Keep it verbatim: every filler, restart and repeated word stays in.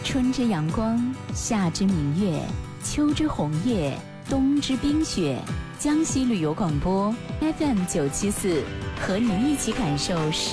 春之阳光，夏之明月，秋之红叶，冬之冰雪。江西旅游广播 F M 九七四，和你一起感受